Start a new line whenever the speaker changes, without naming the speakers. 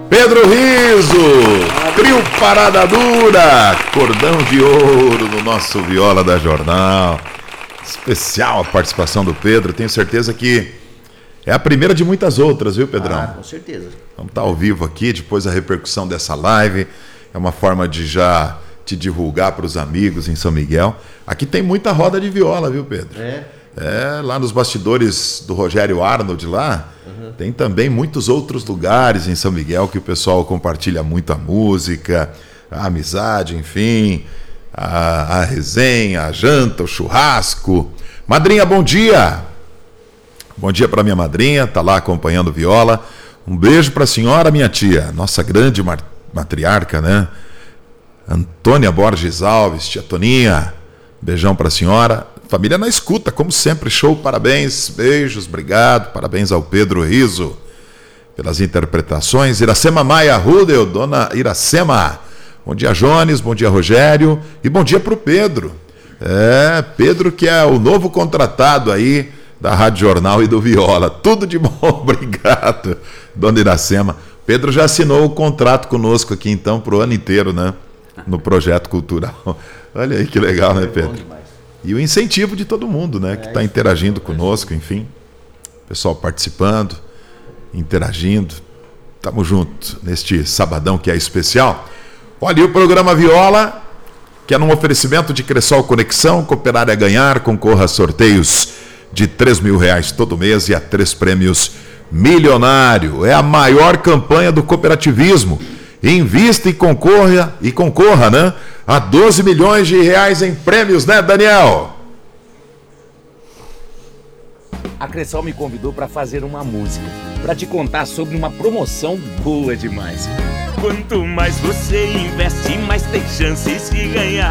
Pedro Rizzo, trio Parada Dura, cordão de ouro no nosso Viola da Jornal. Especial a participação do Pedro, tenho certeza que é a primeira de muitas outras, viu, Pedrão?
Ah, com certeza.
Vamos estar ao vivo aqui, depois da repercussão dessa live. É uma forma de já te divulgar para os amigos em São Miguel. Aqui tem muita roda de viola, viu, Pedro? Lá nos bastidores do Rogério Arnold lá, tem também muitos outros lugares em São Miguel que o pessoal compartilha muito a música, a amizade, enfim, a resenha, a janta, o churrasco. Madrinha, bom dia! Bom dia para minha madrinha, tá lá acompanhando viola. Um beijo para a senhora, minha tia, nossa grande matriarca, né? Antônia Borges Alves, tia Toninha, beijão para a senhora. Família na escuta, como sempre, show, parabéns, beijos, obrigado, parabéns ao Pedro Rizzo pelas interpretações. Iracema Maia Rudel, dona Iracema, bom dia Jones, bom dia Rogério e bom dia para o Pedro. Pedro que é o novo contratado aí da Rádio Jornal e do Viola, tudo de bom, obrigado, dona Iracema. Pedro já assinou o contrato conosco aqui então para o ano inteiro, né? No projeto cultural. Olha aí que legal, né, Pedro? E o incentivo de todo mundo, né? Que está interagindo conosco, enfim. Pessoal participando, interagindo. Tamo junto neste sabadão que é especial. Olha, e o programa Viola, que é num oferecimento de Cressol Conexão, cooperar é ganhar, concorra a sorteios de R$3.000 todo mês e a 3 prêmios milionário. É a maior campanha do cooperativismo. Invista e concorra, né? A R$12 milhões em prêmios, né, Daniel?
A Cressol me convidou para fazer uma música, para te contar sobre uma promoção boa demais.
Quanto mais você investe, mais tem chances de ganhar.